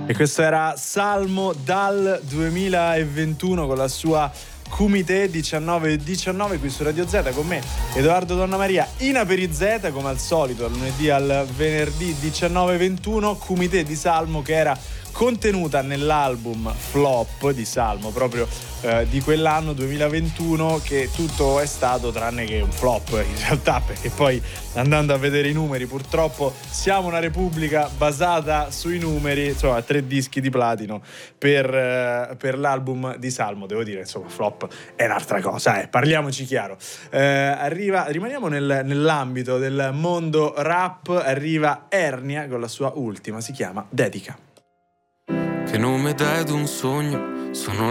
E questo era Salmo dal 2021 con la sua Kumite 1919 qui su Radio Z con me Edoardo Donnamaria in Aperizeta come al solito dal lunedì al venerdì 19-21. Kumite di Salmo che era contenuta nell'album Flop di Salmo proprio di quell'anno 2021, che tutto è stato tranne che un flop in realtà, perché poi andando a vedere i numeri purtroppo siamo una repubblica basata sui numeri, insomma 3 dischi di platino per l'album di Salmo. Devo dire insomma flop è un'altra cosa, parliamoci chiaro. Rimaniamo nell'ambito del mondo rap, arriva Ernia con la sua ultima, si chiama Dedica. Che nome dai ad un sogno? Sono